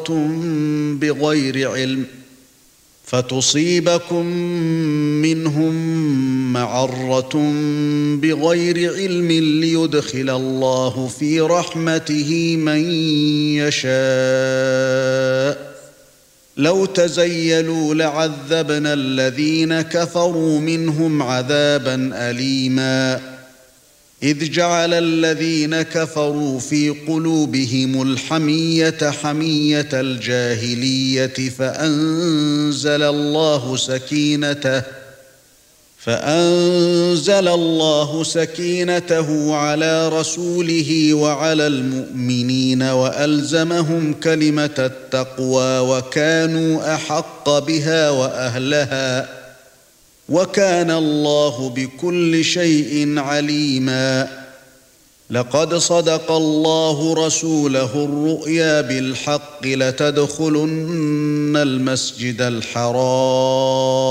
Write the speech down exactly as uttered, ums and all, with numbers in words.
بغير علم فتصيبكم منهم معرة بغير علم ليدخل الله في رحمته من يشاء لو تزيلوا لعذبنا الذين كفروا منهم عذابا أليما إذ جعل الذين كفروا في قلوبهم الحمية حمية الجاهلية فأنزل الله سكينته فأنزل الله سكينته على رسوله وعلى المؤمنين وألزمهم كلمة التقوى وكانوا أحق بها وأهلها وكان الله بكل شيء عليما لقد صدق الله رسوله الرؤيا بالحق لتدخلن المسجد الحرام